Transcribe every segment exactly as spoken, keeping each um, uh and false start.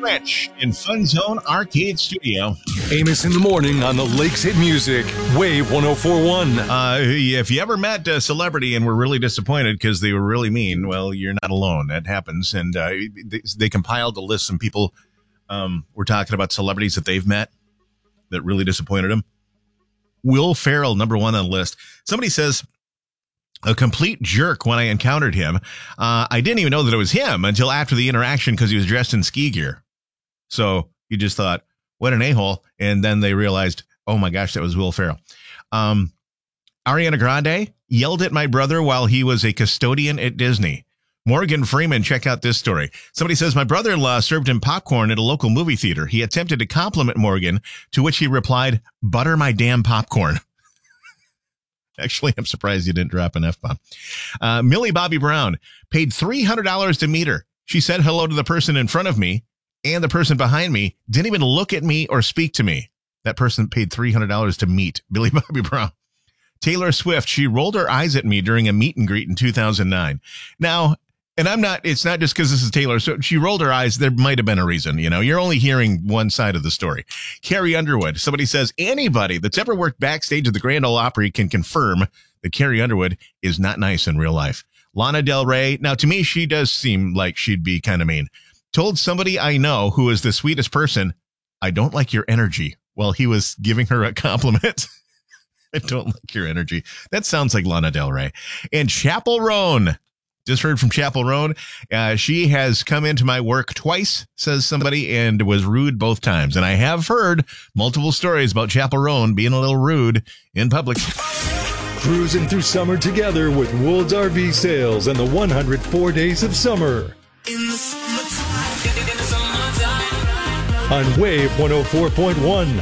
Rich in Fun Zone Arcade Studio. Amos in the morning on the Lakes Hit Music, Wave one oh four point one. Uh, if you ever met a celebrity and were really disappointed because they were really mean, well, you're not alone. That happens. And uh, they, they compiled a list. Some people um, were talking about celebrities that they've met that really disappointed them. Will Ferrell, number one on the list. Somebody says, a complete jerk when I encountered him. Uh, I didn't even know that it was him until after the interaction because he was dressed in ski gear. So you just thought, what an a-hole. And then they realized, oh my gosh, that was Will Ferrell. Um, Ariana Grande yelled at my brother while he was a custodian at Disney. Morgan Freeman, check out this story. Somebody says, my brother-in-law served him popcorn at a local movie theater. He attempted to compliment Morgan, to which he replied, butter my damn popcorn. Actually, I'm surprised you didn't drop an F-bomb. Uh, Millie Bobby Brown paid three hundred dollars to meet her. She said hello to the person in front of me, and the person behind me didn't even look at me or speak to me. That person paid three hundred dollars to meet Millie Bobby Brown. Taylor Swift, she rolled her eyes at me during a meet and greet in two thousand nine. Now, and I'm not, it's not just because this is Taylor. So she rolled her eyes. There might have been a reason, you know, you're only hearing one side of the story. Carrie Underwood, somebody says anybody that's ever worked backstage at the Grand Ole Opry can confirm that Carrie Underwood is not nice in real life. Lana Del Rey. Now, to me, she does seem like she'd be kind of mean. Told somebody I know who is the sweetest person, I don't like your energy. Well, he was giving her a compliment. I don't like your energy. That sounds like Lana Del Rey. And Chappell Roan. Just heard from Chappell Roan. Uh, she has come into my work twice, says somebody, and was rude both times. And I have heard multiple stories about Chappell Roan being a little rude in public. Cruising through summer together with Woods R V Sales and the one hundred four Days of Summer. In the summertime, in the summertime. On Wave one oh four point one.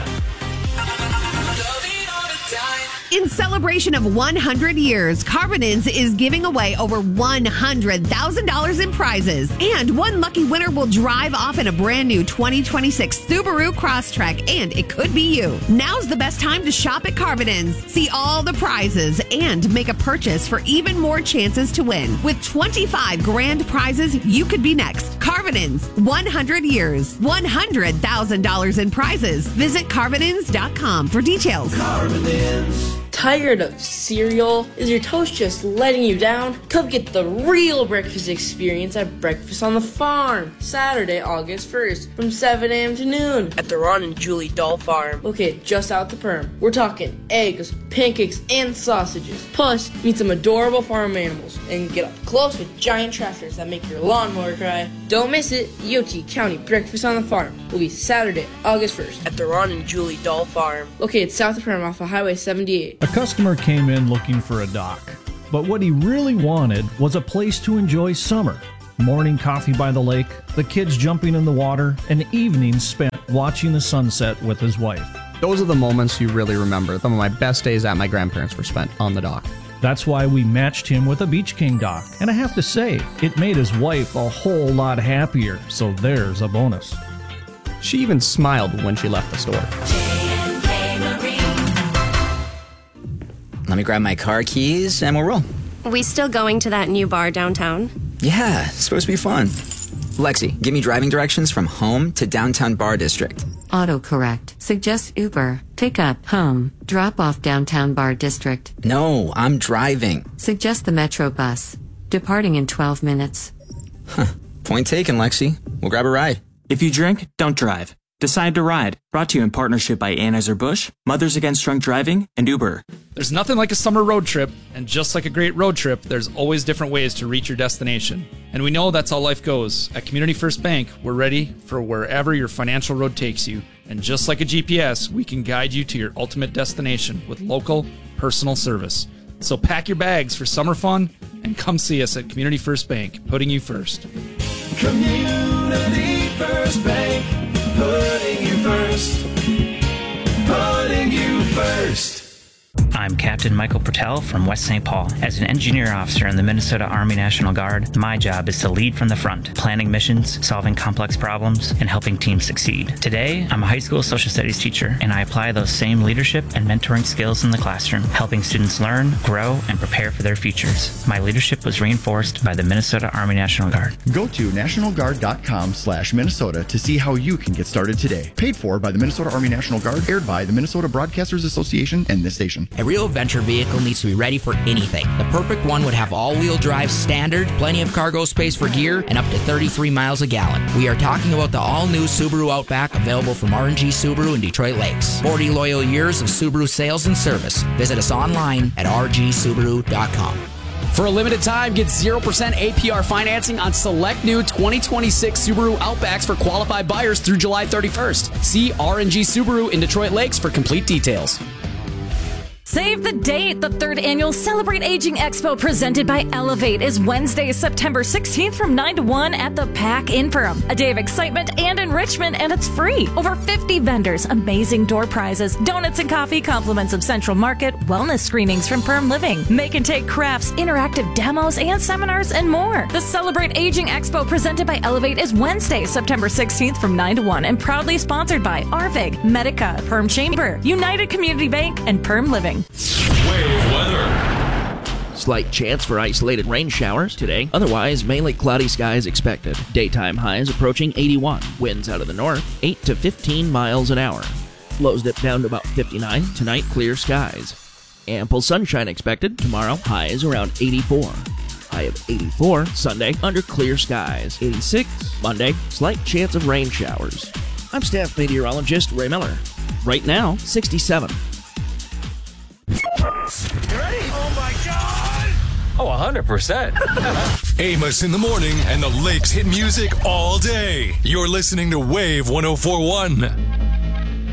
In celebration of one hundred years, Carbonins is giving away over one hundred thousand dollars in prizes. And one lucky winner will drive off in a brand new twenty twenty-six Subaru Crosstrek, and it could be you. Now's the best time to shop at Carbonins. See all the prizes and make a purchase for even more chances to win. With twenty-five grand prizes, you could be next. Carbonins, one hundred years, one hundred thousand dollars in prizes. Visit Carbonins dot com for details. Carbonins. Tired of cereal? Is your toast just letting you down? Come get the real breakfast experience at Breakfast on the Farm, Saturday, August first, from seven a.m. to noon at the Ron and Julie Doll Farm, located just out the perm. We're talking eggs, pancakes, and sausages. Plus, meet some adorable farm animals and get up close with giant tractors that make your lawnmower cry. Don't miss it. E O T County Breakfast on the Farm will be Saturday, August first, at the Ron and Julie Doll Farm, located south of Perm off of Highway seventy-eight. A customer came in looking for a dock, but what he really wanted was a place to enjoy summer. Morning coffee by the lake, the kids jumping in the water, and evenings spent watching the sunset with his wife. Those are the moments you really remember. Some of my best days at my grandparents were spent on the dock. That's why we matched him with a Beach King dock. And I have to say, it made his wife a whole lot happier, so there's a bonus. She even smiled when she left the store. Let me grab my car keys and we'll roll. We still going to that new bar downtown? Yeah, it's supposed to be fun. Lexi, give me driving directions from home to downtown bar district. Autocorrect. Suggest Uber. Pick up. Home. Drop off downtown bar district. No, I'm driving. Suggest the Metro bus. Departing in twelve minutes. Huh. Point taken, Lexi. We'll grab a ride. If you drink, don't drive. Decide to Ride. Brought to you in partnership by Anheuser-Busch, Mothers Against Drunk Driving, and Uber. There's nothing like a summer road trip, and just like a great road trip, there's always different ways to reach your destination. And we know that's how life goes. At Community First Bank, we're ready for wherever your financial road takes you. And just like a G P S, we can guide you to your ultimate destination with local, personal service. So pack your bags for summer fun and come see us at Community First Bank, putting you first. Community First Bank, putting you first, putting you first. I'm Captain Michael Pertel from West Saint Paul. As an engineer officer in the Minnesota Army National Guard, my job is to lead from the front, planning missions, solving complex problems, and helping teams succeed. Today, I'm a high school social studies teacher, and I apply those same leadership and mentoring skills in the classroom, helping students learn, grow, and prepare for their futures. My leadership was reinforced by the Minnesota Army National Guard. Go to national guard dot com slash Minnesota to see how you can get started today. Paid for by the Minnesota Army National Guard, aired by the Minnesota Broadcasters Association and this station. A real adventure vehicle needs to be ready for anything. The perfect one would have all-wheel drive standard, plenty of cargo space for gear, and up to thirty-three miles a gallon. We are talking about the all-new Subaru Outback, available from R and G Subaru in Detroit Lakes. forty loyal years of Subaru sales and service. Visit us online at r g subaru dot com. For a limited time, get zero percent A P R financing on select new twenty twenty-six Subaru Outbacks for qualified buyers through July thirty-first. See R and G Subaru in Detroit Lakes for complete details. Save the date! The third annual Celebrate Aging Expo presented by Elevate is Wednesday, September sixteenth from nine to one at the Pack in Perham. A day of excitement and enrichment, and it's free. Over fifty vendors, amazing door prizes, donuts and coffee, compliments of Central Market, wellness screenings from Perm Living, make and take crafts, interactive demos, and seminars, and more. The Celebrate Aging Expo presented by Elevate is Wednesday, September sixteenth from nine to one, and proudly sponsored by Arvig, Medica, Perm Chamber, United Community Bank, and Perm Living. Wave weather. Slight chance for isolated rain showers today. Otherwise, mainly cloudy skies expected. Daytime highs approaching eighty-one. Winds out of the north, eight to fifteen miles an hour. Lows dip down to about fifty-nine. Tonight, clear skies. Ample sunshine expected. Tomorrow, highs around eighty-four. High of eighty-four. Sunday, under clear skies. eighty-six. Monday, slight chance of rain showers. I'm staff meteorologist Ray Miller. Right now, sixty-seven. You ready? Oh my God! Oh, one hundred percent. Amos in the morning and the Lakes hit music all day. You're listening to Wave one oh four point one.